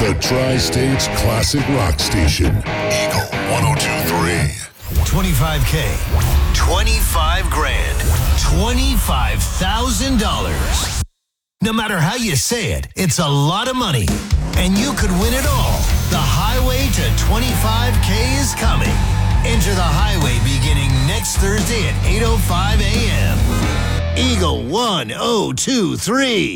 The Tri-States Classic Rock Station. Eagle 102.3. 25K, 25 grand, $25,000. No matter how you say it, it's a lot of money. And you could win it all. The highway to 25K is coming. Enter the highway beginning next Thursday at 8:05 a.m. Eagle 1023.